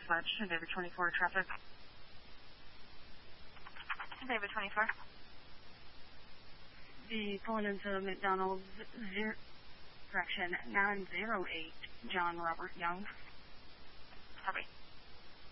much. Endeavor 24 traffic. Endeavor 24. The pulling into McDonald's 908 John Robert Young. Copy.